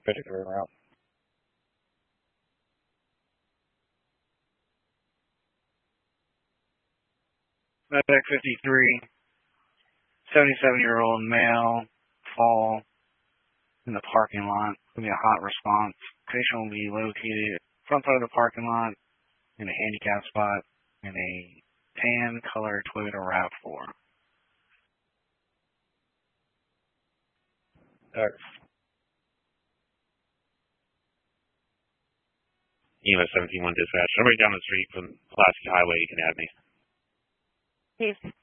particular route. Medic 53, 77-year-old male, fall in the parking lot. Give me a hot response. Patient will be located front side of the parking lot in a handicap spot in a tan colored Toyota RAV4. EMS 17-1 dispatch. Somebody down the street from Pulaski Highway, you can add me. Chief.